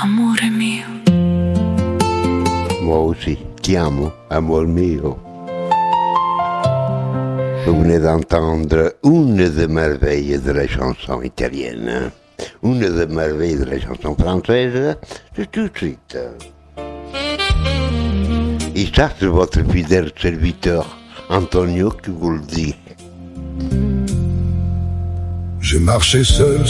amore mio. Moi aussi, ti amo, amor mio. Vous venez d'entendre une des merveilles de la chanson italienne, une des merveilles de la chanson française, c'est tout de suite. Et ça, c'est votre fidèle serviteur, Antonio, qui vous le dit. J'ai marché seul